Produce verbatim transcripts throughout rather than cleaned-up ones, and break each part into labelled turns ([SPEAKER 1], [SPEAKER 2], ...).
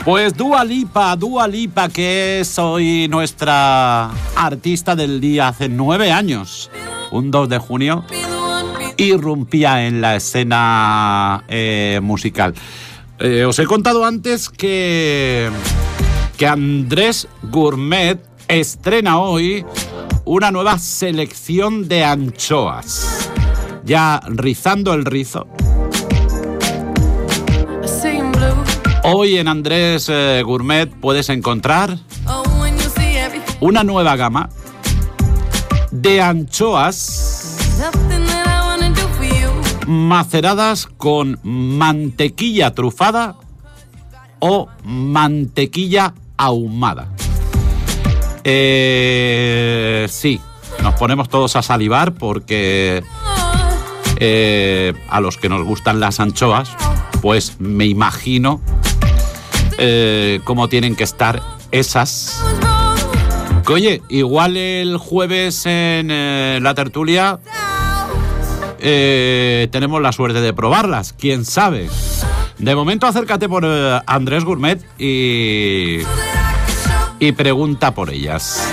[SPEAKER 1] Pues Dua Lipa, Dua Lipa, que es hoy nuestra artista del día. Hace nueve años, un dos de junio, irrumpía en la escena eh, musical. Eh, os he contado antes que, que Andrés Gourmet estrena hoy una nueva selección de anchoas. Ya rizando el rizo. Hoy en Andrés eh, Gourmet puedes encontrar una nueva gama de anchoas maceradas con mantequilla trufada o mantequilla ahumada. Eh, sí, nos ponemos todos a salivar porque eh, a los que nos gustan las anchoas, pues me imagino eh, cómo tienen que estar esas. Que, oye, igual el jueves en eh, la tertulia eh, tenemos la suerte de probarlas, quién sabe. De momento acércate por eh, Andrés Gourmet y, y pregunta por ellas.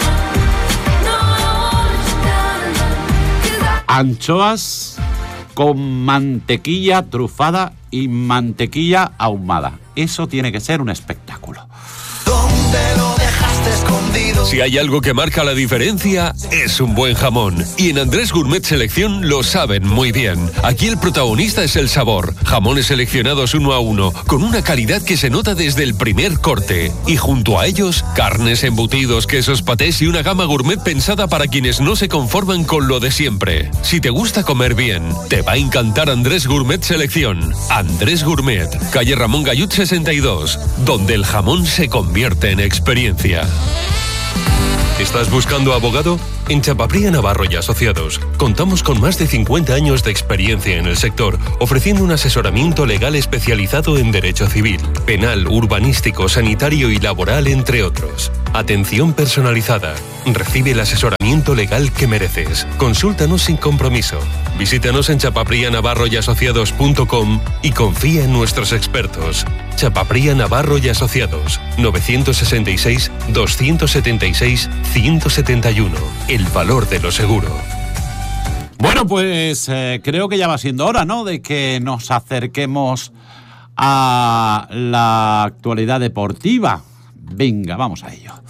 [SPEAKER 1] Anchoas con mantequilla trufada y mantequilla ahumada. Eso tiene que ser un espectáculo.
[SPEAKER 2] ¿Dónde lo dejaste escondido?
[SPEAKER 3] Si hay algo que marca la diferencia, es un buen jamón. Y en Andrés Gourmet Selección lo saben muy bien. Aquí el protagonista es el sabor. Jamones seleccionados uno a uno, con una calidad que se nota desde el primer corte. Y junto a ellos, carnes, embutidos, quesos, patés y una gama gourmet pensada para quienes no se conforman con lo de siempre. Si te gusta comer bien, te va a encantar Andrés Gourmet Selección. Andrés Gourmet, calle Ramón Gallut sesenta y dos, donde el jamón se convierte en experiencia. ¿Estás buscando abogado? En Chapapría Navarro y Asociados contamos con más de cincuenta años de experiencia en el sector, ofreciendo un asesoramiento legal especializado en derecho civil, penal, urbanístico, sanitario y laboral, entre otros. Atención personalizada. Recibe el asesoramiento legal que mereces. Consúltanos sin compromiso. Visítanos en chapapría navarro y asociados punto com y confía en nuestros expertos. Chapapría Navarro y Asociados, novecientos sesenta y seis, doscientos setenta y seis, ciento setenta y uno. El valor de lo seguro.
[SPEAKER 1] Bueno, pues eh, creo que ya va siendo hora, ¿no?, de que nos acerquemos a la actualidad deportiva. Venga, vamos a ello.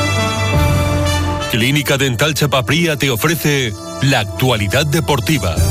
[SPEAKER 3] Clínica Dental Chapapría te ofrece la actualidad deportiva.